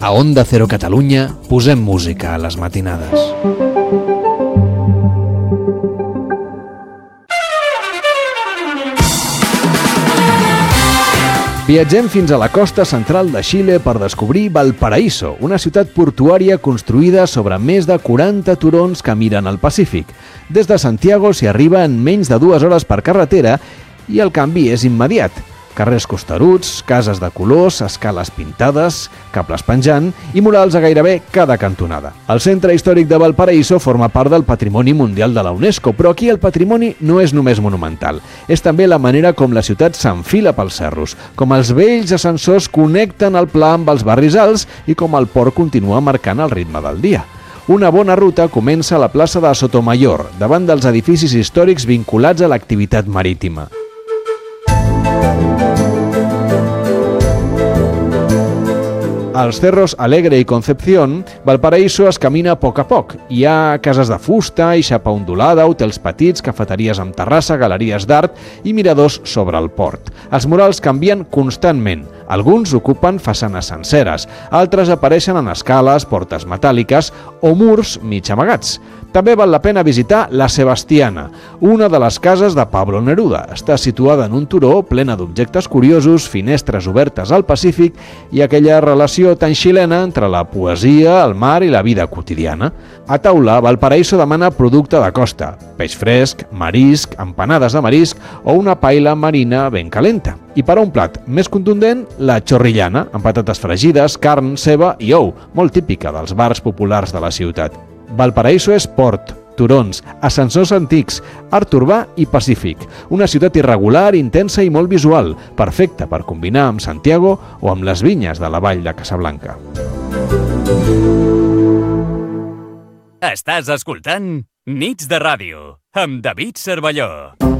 A Onda Cero Catalunya posem música a les matinades. Viatgem fins a la costa central de Xile per descobrir Valparaíso, una ciutat portuària construïda sobre més de 40 turons que miren al Pacífic. Des de Santiago s'hi arriba en menys de 2 hores per carretera i el canvi és immediat. Carrers costeruts, cases de colors, escales pintades, cables penjant i murals a gairebé cada cantonada. El centre històric de Valparaíso forma part del Patrimoni Mundial de la UNESCO, però aquí el patrimoni no és només monumental. És també la manera com la ciutat s'enfila pels cerros, com els vells ascensors connecten el pla amb els barris alts i com el port continua marcant el ritme del dia. Una bona ruta comença a la plaça de Sotomayor, davant dels edificis històrics vinculats a l'activitat marítima. Als Cerros Alegre i Concepción, Valparaíso es camina a poc. Hi ha cases de fusta i xapa ondulada, hotels petits, cafeteries amb terrassa, galeries d'art i miradors sobre el port. Els murals canvien constantment. Alguns ocupen façanes senceres, altres apareixen en escales, portes metàl·liques o murs mig amagats. També val la pena visitar La Sebastiana, una de les cases de Pablo Neruda. Està situada en un turó plena d'objectes curiosos, finestres obertes al Pacífic i aquella relació tan xilena entre la poesia, el mar i la vida quotidiana. A taula, Valparaíso demana producte de costa, peix fresc, marisc, empanades de marisc o una paella marina ben calenta. I per a un plat més contundent, la chorrillana, amb patates fregides, carn, ceba i ou, molt típica dels bars populars de la ciutat. Valparaíso és port, turons, ascensors antics, art urbà i pacífic. Una ciutat irregular, intensa i molt visual, perfecta per combinar amb Santiago o amb les vinyes de la vall de Casablanca. Estàs escoltant Nits de Ràdio, amb David Cervelló.